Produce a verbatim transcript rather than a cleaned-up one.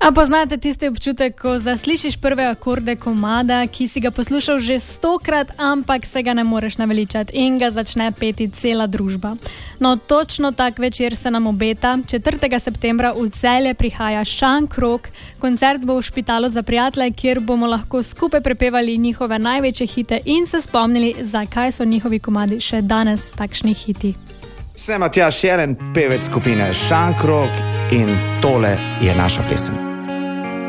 A poznate tisti občutek, ko zaslišiš prve akorde komada, ki si ga poslušal že stokrat, ampak se ga ne moreš naveličati in ga začne peti cela družba. No, točno tak večer se nam obeta. četrtega septembra v Celje prihaja Šank Rock. Koncert bo v Špitalu za prijatelje, kjer bomo lahko skupaj prepevali njihove največje hite in se spomnili, zakaj so njihovi komadi še danes takšni hiti. Sem Matjaž Jelen, pevec skupine Šank Rock in tole je naša pesem.